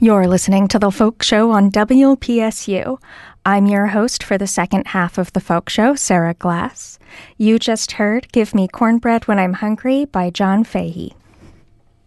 You're listening to The Folk Show on WPSU. I'm your host for the second half of The Folk Show, Sarah Glass. You just heard Give Me Cornbread When I'm Hungry by John Fahey.